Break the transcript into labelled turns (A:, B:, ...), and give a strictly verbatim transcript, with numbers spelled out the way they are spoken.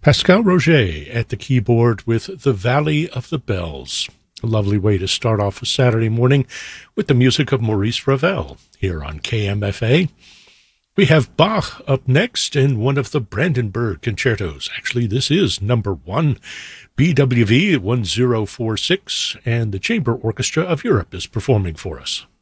A: Pascal Roger at the keyboard with The Valley of the Bells. A lovely way to start off a Saturday morning with the music of Maurice Ravel here on K M F A. We have Bach up next in one of the Brandenburg concertos. Actually, this is number one, B W V one zero four six, and the Chamber Orchestra of Europe is performing for us.